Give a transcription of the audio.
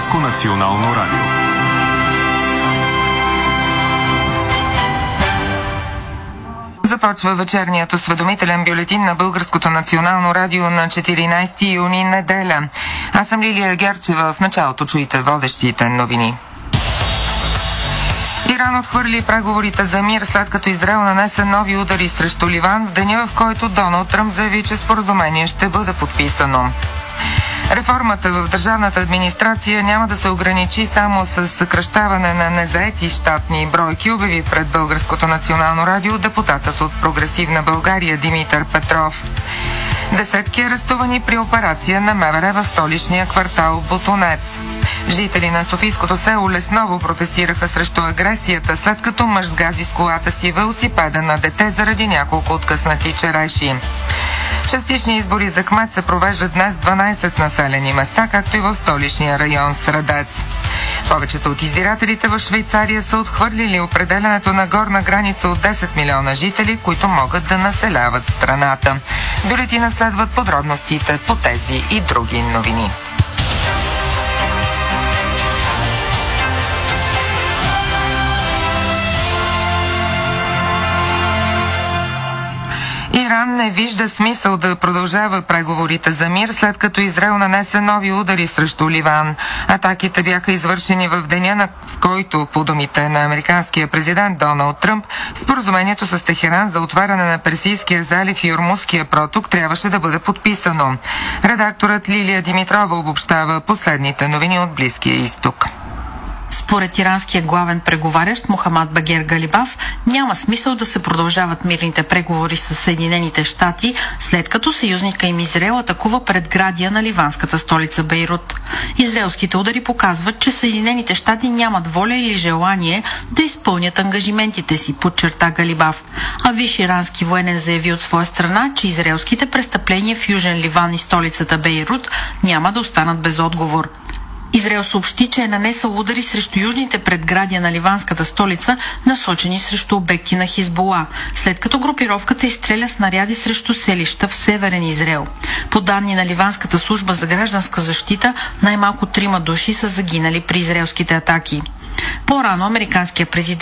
Българско национално радио. Започва вечерният осведомителен бюлетин на Българското национално радио на 14 юни, неделя. Аз съм Лилия Герчева. В началото чуйте водещите новини. Иран отхвърли преговорите за мир, след като Израел нанесе нови удари срещу Ливан в деня, в който Доналд Тръмп заяви, че споразумение ще бъде подписано. Реформата в държавната администрация няма да се ограничи само с съкращаване на незаети щатни бройки, обяви пред Българското национално радио депутатът от Прогресивна България Димитър Петров. Десетки арестувани при операция на МВР в столичния квартал Ботунец. Жители на Софийското село Лесново протестираха срещу агресията, след като мъж сгази с колата си велосипеда на дете заради няколко откъснати череши. Частични избори за кмет се провеждат днес в 12 населени места, както и в столичния район Средец. Повечето от избирателите в Швейцария са отхвърлили определянето на горна граница от 10 милиона жители, които могат да населяват страната. В бюлетина следват подробностите по тези и други новини. Иран не вижда смисъл да продължава преговорите за мир, след като Израел нанесе нови удари срещу Ливан. Атаките бяха извършени в деня, в който, по думите на американския президент Доналд Тръмп, споразумението с Техеран за отваряне на Персийския залив и Ормузския проток трябваше да бъде подписано. Редакторът Лилия Димитрова обобщава последните новини от Близкия изток. Според иранския главен преговарящ Мохамад Багер Галибаф няма смисъл да се продължават мирните преговори с Съединените щати, след като съюзника им Израел атакува предградия на ливанската столица Бейрут. Израелските удари показват, че Съединените щати нямат воля или желание да изпълнят ангажиментите си, подчерта Галибаф. А висш ирански военен заяви от своя страна, че израелските престъпления в Южен Ливан и столицата Бейрут няма да останат без отговор. Израел съобщи, че е нанесъл удари срещу южните предградия на ливанската столица, насочени срещу обекти на Хизбула, след като групировката изстреля снаряди срещу селища в северен Израел. По данни на Ливанската служба за гражданска защита, най-малко 3 души са загинали при израелските атаки. По-рано американският президент